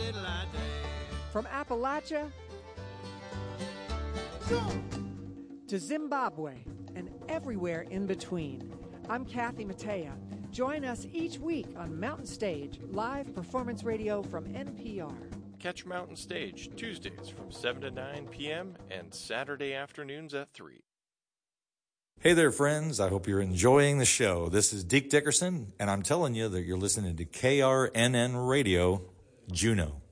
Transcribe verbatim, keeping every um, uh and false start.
From Appalachia to Zimbabwe and everywhere in between, I'm Kathy Mattea. Join us each week on Mountain Stage, live performance radio from N P R. Catch Mountain Stage Tuesdays from seven to nine p.m. and Saturday afternoons at three. Hey there, friends. I hope you're enjoying the show. This is Deke Dickerson, and I'm telling you that you're listening to K R N N Radio, Juneau.